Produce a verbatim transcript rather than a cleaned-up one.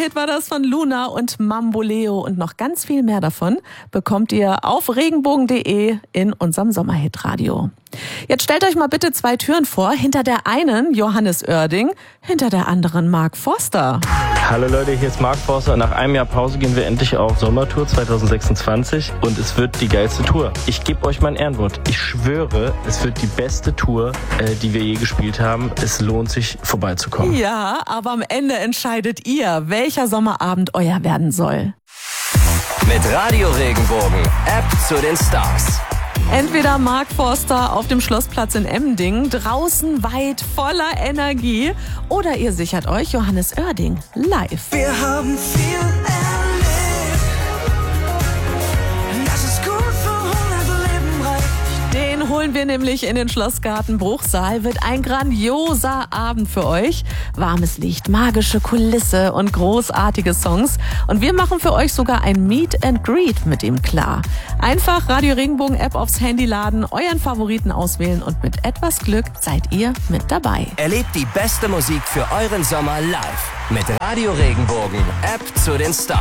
Sommerhit war das von Luna und Mamboleo und noch ganz viel mehr davon bekommt ihr auf regenbogen punkt de in unserem Sommerhit-Radio. Jetzt stellt euch mal bitte zwei Türen vor. Hinter der einen Johannes Oerding, hinter der anderen Mark Forster. Hallo Leute, hier ist Mark Forster. Nach einem Jahr Pause gehen wir endlich auf Sommertour zwanzig sechsundzwanzig und es wird die geilste Tour. Ich gebe euch mein Ehrenwort. Ich schwöre, es wird die beste Tour, äh, die wir je gespielt haben. Es lohnt sich, vorbeizukommen. Ja, aber am Ende entscheidet ihr, welcher Sommerabend euer werden soll. Mit Radio Regenbogen, App zu den Stars. Entweder Mark Forster auf dem Schlossplatz in Emding, draußen weit, voller Energie, oder ihr sichert euch Johannes Oerding live. Wir haben viel erlebt, das ist gut für hundert Leben reicht. Den holen wir nämlich in den Schlossgarten Bruchsal. Wird ein grandioser Abend für euch. Warmes Licht, magische Kulisse und großartige Songs. Und wir machen für euch sogar ein Meet and Greet mit ihm klar. Einfach Radio Regenbogen App aufs Handy laden, euren Favoriten auswählen und mit etwas Glück seid ihr mit dabei. Erlebt die beste Musik für euren Sommer live mit Radio Regenbogen, App zu den Stars.